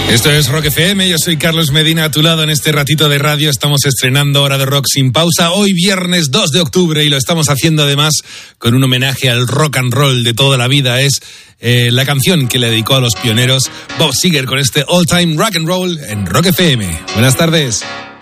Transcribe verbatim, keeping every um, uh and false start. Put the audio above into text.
Esto es Rock F M, yo soy Carlos Medina, a tu lado en este ratito de radio. Estamos estrenando Hora de Rock sin pausa, hoy viernes dos de octubre, y lo estamos haciendo además con un homenaje al rock and roll de toda la vida. Es eh, la canción que le dedicó a los pioneros Bob Seger con este All Time Rock and Roll en Rock F M. Buenas tardes.